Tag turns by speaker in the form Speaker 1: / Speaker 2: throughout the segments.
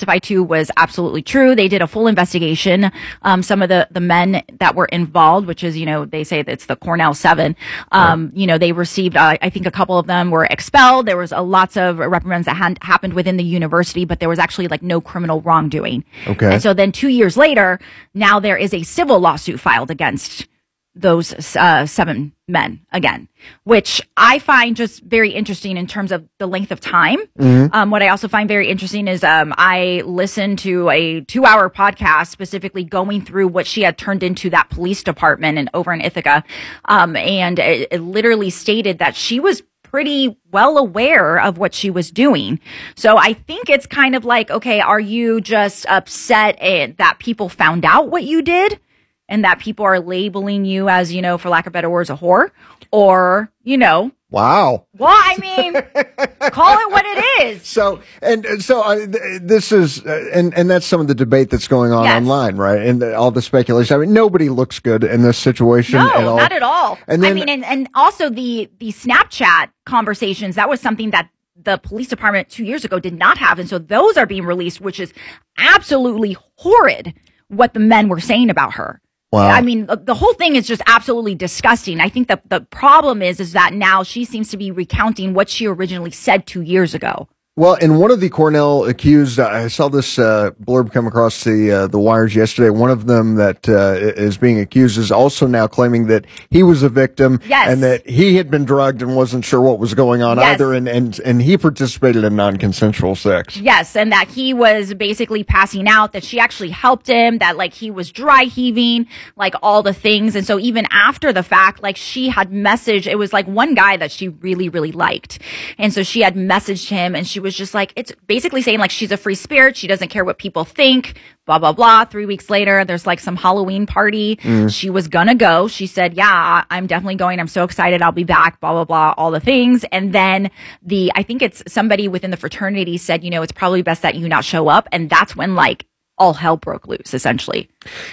Speaker 1: testified to was absolutely true. They did a full investigation. Some of the men that were involved, which is, they say that it's the Cornell Seven, they received, I think a couple of them were expelled. There was lots of reprimands that happened within the university, but there was actually like no criminal wrongdoing.
Speaker 2: Okay.
Speaker 1: And so then 2 years later, now there is a civil lawsuit filed against those 7 men again, which I find just very interesting in terms of the length of time. What I also find very interesting is I listened to a 2-hour podcast specifically going through what she had turned into that police department and over in Ithaca. And it literally stated that she was pretty well aware of what she was doing. So I think it's kind of like, okay, are you just upset that people found out what you did? And that people are labeling you as, for lack of better words, a whore, or,
Speaker 2: Wow.
Speaker 1: Well, I mean, call it what it is.
Speaker 2: So this is, and that's some of the debate that's going on online, right? And all the speculation. I mean, nobody looks good in this situation at all.
Speaker 1: Not at all.
Speaker 2: And then,
Speaker 1: and also the Snapchat conversations, that was something that the police department 2 years ago did not have. And so those are being released, which is absolutely horrid what the men were saying about her.
Speaker 2: Wow.
Speaker 1: I mean, the whole thing is just absolutely disgusting. I think that the problem is that now she seems to be recounting what she originally said 2 years ago.
Speaker 2: Well, and one of the Cornell accused, I saw this blurb come across the wires yesterday. One of them that is being accused is also now claiming that he was a victim, and that he had been drugged and wasn't sure what was going on either, and he participated in non-consensual sex.
Speaker 1: Yes, and that he was basically passing out, that she actually helped him, that like he was dry heaving, like all the things. And so even after the fact, like she had messaged, it was like one guy that she really, really liked. And so she had messaged him, and she was just like, it's basically saying like she's a free spirit, she doesn't care what people think, blah blah blah. 3 weeks later, there's like some Halloween party. She was gonna go. She said, yeah, I'm definitely going, I'm so excited, I'll be back, blah blah blah, all the things. And then I think it's somebody within the fraternity said, it's probably best that you not show up. And that's when like all hell broke loose, essentially.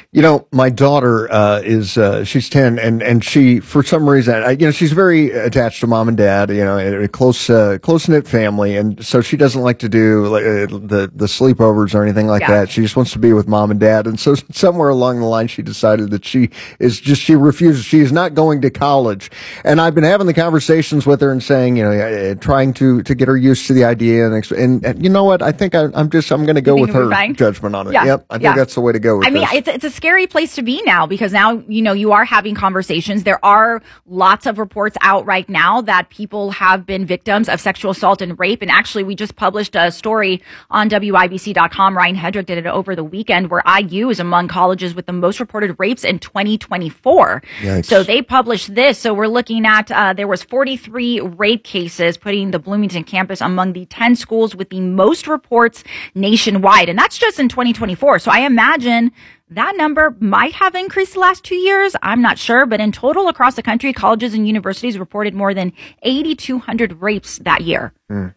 Speaker 2: My daughter she's 10, and she, for some reason, she's very attached to mom and dad, a close-knit family, and so she doesn't like to do the sleepovers or anything like that. She just wants to be with mom and dad, and so somewhere along the line she decided that she refuses. She is not going to college, and I've been having the conversations with her and saying, trying to get her used to the idea, and you know what? I think I'm going to go with her judgment on it.
Speaker 1: Yeah.
Speaker 2: Yep, I think that's the way to go with this.
Speaker 1: It's a scary place to be now, because now, you are having conversations. There are lots of reports out right now that people have been victims of sexual assault and rape. And actually, we just published a story on WIBC.com. Ryan Hedrick did it over the weekend, where IU is among colleges with the most reported rapes in 2024.
Speaker 2: Yikes.
Speaker 1: So they published this. So we're looking at, there was 43 rape cases, putting the Bloomington campus among the 10 schools with the most reports nationwide. And that's just in 2024. So I imagine that number might have increased the last 2 years. I'm not sure. But in total, across the country, colleges and universities reported more than 8,200 rapes that year.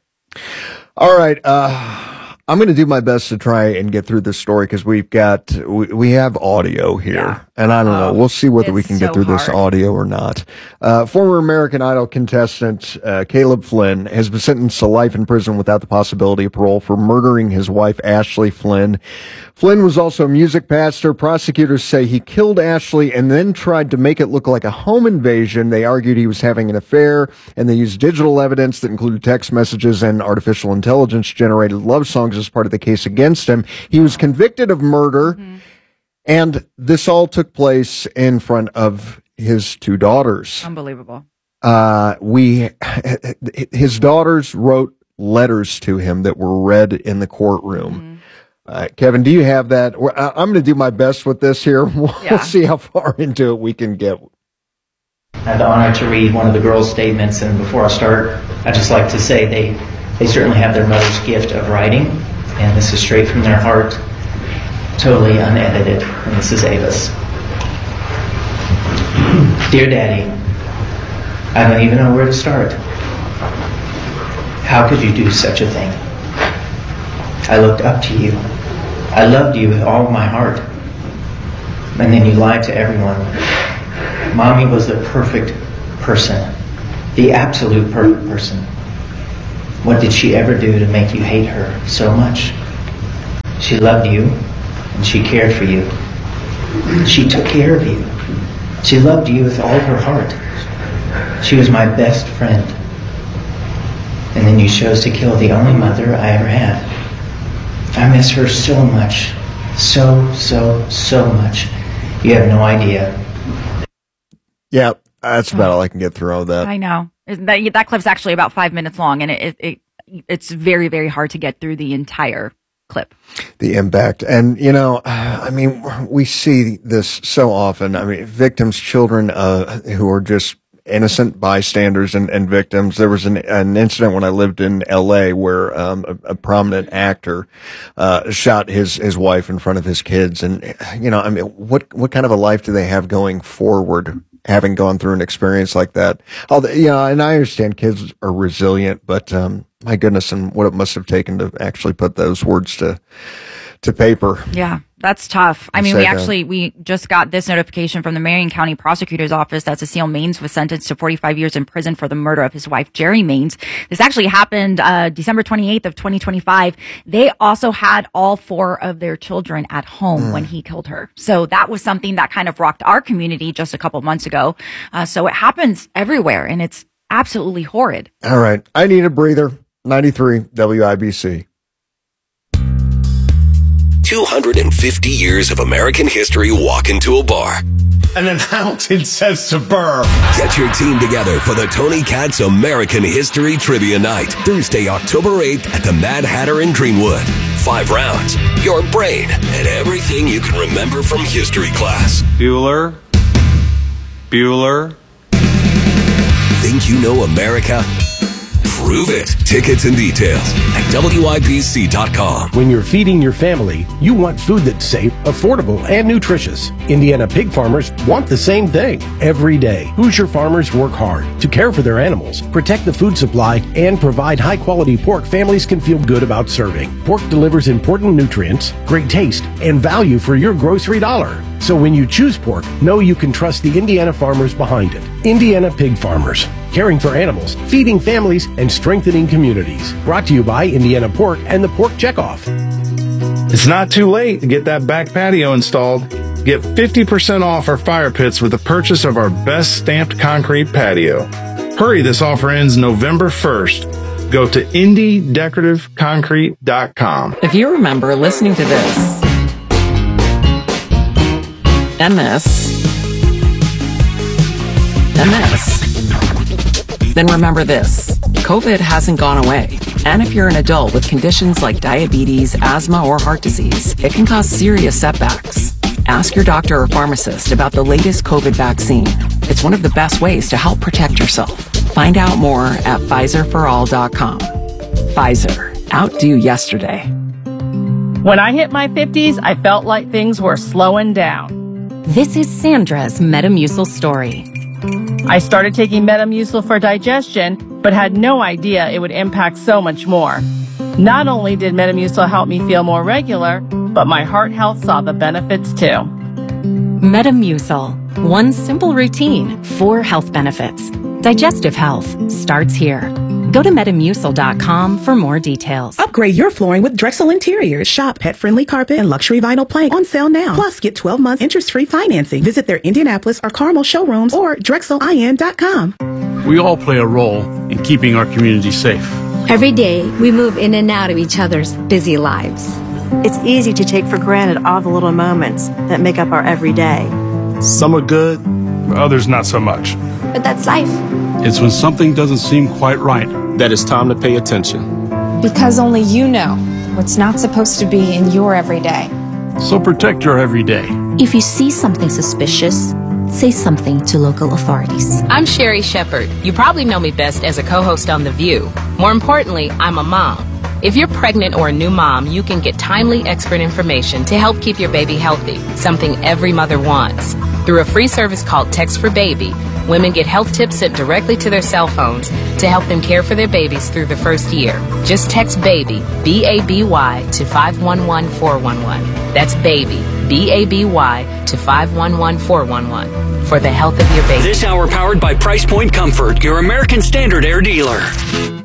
Speaker 2: All right. I'm going to do my best to try and get through this story, because we have audio here, and I don't know. We'll see whether we can get through this audio or not. Former American Idol contestant Caleb Flynn has been sentenced to life in prison without the possibility of parole for murdering his wife, Ashley Flynn. Flynn was also a music pastor. Prosecutors say he killed Ashley and then tried to make it look like a home invasion. They argued he was having an affair, and they used digital evidence that included text messages and artificial intelligence-generated love songs as part of the case against him. He was convicted of murder, and this all took place in front of his 2 daughters.
Speaker 1: Unbelievable.
Speaker 2: His daughters wrote letters to him that were read in the courtroom. Kevin, do you have that? I'm going to do my best with this here. We'll see how far into it we can get.
Speaker 3: I have the honor to read one of the girls' statements, and before I start, I'd just like to say they certainly have their mother's gift of writing, and this is straight from their heart, totally unedited, and this is Ava's. Dear Daddy, I don't even know where to start. How could you do such a thing? I looked up to you. I loved you with all of my heart. And then you lied to everyone. Mommy was the perfect person. The absolute perfect person. What did she ever do to make you hate her so much? She loved you, and she cared for you. She took care of you. She loved you with all her heart. She was my best friend. And then you chose to kill the only mother I ever had. I miss her so much. So much. You have no idea.
Speaker 2: Yeah, that's about all I can get through all that.
Speaker 1: I know. That clip's actually about 5 minutes long, and it's very, very hard to get through the entire clip.
Speaker 2: The impact. And, you know, I mean, we see this so often. I mean, victims, children who are just innocent bystanders and victims. There was an incident when I lived in L.A. where a prominent actor shot his wife in front of his kids. And, you know, I mean, what kind of a life do they have going forward, having gone through an experience like that? Yeah, and I understand kids are resilient, but my goodness, and what it must have taken to actually put those words to paper.
Speaker 1: Yeah, that's tough. I mean, we just got this notification from the Marion County Prosecutor's Office that Cecile Maines was sentenced to 45 years in prison for the murder of his wife, Jerry Maines. This actually happened December 28th of 2025. They also had all 4 of their children at home when he killed her. So that was something that kind of rocked our community just a couple months ago. So it happens everywhere, and it's absolutely horrid.
Speaker 2: All right. I need a breather. 93 WIBC.
Speaker 4: 250 years of American history walk into a bar.
Speaker 5: And then Hamilton says to Burr,
Speaker 4: Get your team together for the Tony Katz American History Trivia Night, Thursday, October 8th at the Mad Hatter in Greenwood. 5 rounds, your brain, and everything you can remember from history class.
Speaker 5: Bueller.
Speaker 4: Think you know America? Prove it. Tickets and details at WIBC.com.
Speaker 6: When you're feeding your family, you want food that's safe, affordable, and nutritious. Indiana pig farmers want the same thing every day. Hoosier farmers work hard to care for their animals, protect the food supply, and provide high-quality pork families can feel good about serving. Pork delivers important nutrients, great taste, and value for your grocery dollar. So when you choose pork, know you can trust the Indiana farmers behind it. Indiana Pig Farmers, caring for animals, feeding families, and strengthening communities. Brought to you by Indiana Pork and the Pork Checkoff.
Speaker 5: It's not too late to get that back patio installed. Get 50% off our fire pits with the purchase of our best stamped concrete patio. Hurry, this offer ends November 1st. Go to IndieDecorativeConcrete.com.
Speaker 7: If you remember listening to this, and this, then remember this. COVID hasn't gone away. And if you're an adult with conditions like diabetes, asthma, or heart disease, it can cause serious setbacks. Ask your doctor or pharmacist about the latest COVID vaccine. It's one of the best ways to help protect yourself. Find out more at PfizerForAll.com. Pfizer. Outdo yesterday.
Speaker 8: When I hit my 50s, I felt like things were slowing down.
Speaker 9: This is Sandra's Metamucil story.
Speaker 8: I started taking Metamucil for digestion, but had no idea it would impact so much more. Not only did Metamucil help me feel more regular, but my heart health saw the benefits too.
Speaker 9: Metamucil. One simple routine, 4 health benefits. Digestive health starts here. Go to Metamucil.com for more details.
Speaker 10: Upgrade your flooring with Drexel Interiors. Shop pet-friendly carpet and luxury vinyl plank on sale now. Plus, get 12 months interest-free financing. Visit their Indianapolis or Carmel showrooms or DrexelIN.com.
Speaker 11: We all play a role in keeping our community safe.
Speaker 12: Every day, we move in and out of each other's busy lives.
Speaker 13: It's easy to take for granted all the little moments that make up our everyday.
Speaker 11: Some are good, others not so much.
Speaker 12: But that's life.
Speaker 11: It's when something doesn't seem quite right that it's time to pay attention.
Speaker 14: Because only you know what's not supposed to be in your everyday.
Speaker 11: So protect your everyday.
Speaker 15: If you see something suspicious, say something to local authorities.
Speaker 16: I'm Sherry Shepard. You probably know me best as a co-host on The View. More importantly, I'm a mom. If you're pregnant or a new mom, you can get timely expert information to help keep your baby healthy, something every mother wants. Through a free service called Text for Baby, women get health tips sent directly to their cell phones to help them care for their babies through the first year. Just text BABY, B-A-B-Y, to 511-411. That's BABY, B-A-B-Y, to 511-411 for the health of your baby.
Speaker 17: This hour powered by Price Point Comfort, your American Standard Air dealer.